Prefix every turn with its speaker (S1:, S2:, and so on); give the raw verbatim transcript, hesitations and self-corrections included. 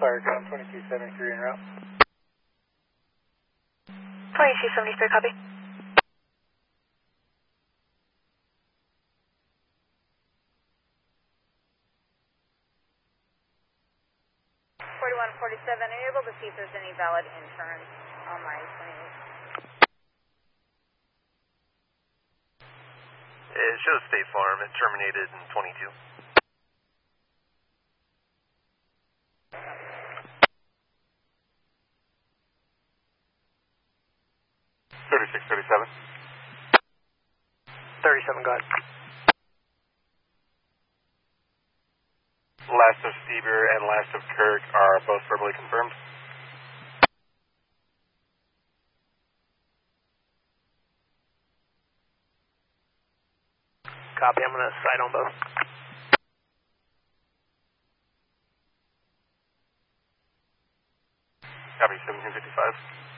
S1: Firecom twenty-two seventy-three en route.
S2: twenty-two seventy-three, copy.
S3: forty-one forty-seven, are you able to see if there's any valid insurance on my twenty-eight?
S4: It shows State Farm. It terminated in twenty-two.
S1: thirty-six thirty-seven.
S5: thirty-seven, go ahead.
S1: Last of Stever and last of Kirk are both verbally confirmed.
S5: Copy, I'm going to cite on both.
S1: Copy, seventeen fifty-five.